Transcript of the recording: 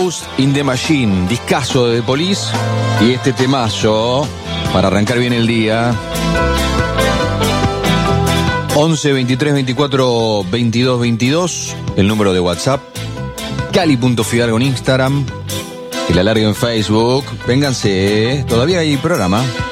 Ghost in the Machine, discazo de The Police. Y este temazo, para arrancar bien el día. 11 23 24 22 22, el número de WhatsApp. Cali.fidalgo en Instagram. El alargue en Facebook. Vénganse, todavía hay programa.